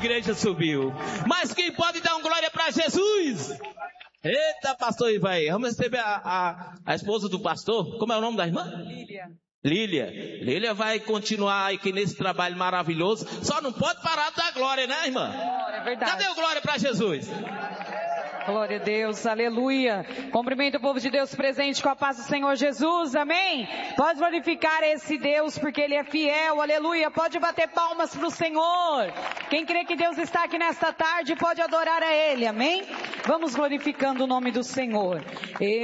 igreja subiu. Mas quem pode dar um glória para Jesus? Eita, pastor Ivaí, vamos receber a esposa do pastor. Como é o nome da irmã? Lília vai continuar aqui nesse trabalho maravilhoso. Só não pode parar de dar glória, né, irmã? É verdade. Cadê o glória para Jesus? Glória a Deus, aleluia. Cumprimento o povo de Deus presente com a paz do Senhor Jesus, amém? Pode glorificar esse Deus porque Ele é fiel, aleluia. Pode bater palmas para o Senhor. Quem crê que Deus está aqui nesta tarde pode adorar a Ele, amém? Vamos glorificando o nome do Senhor.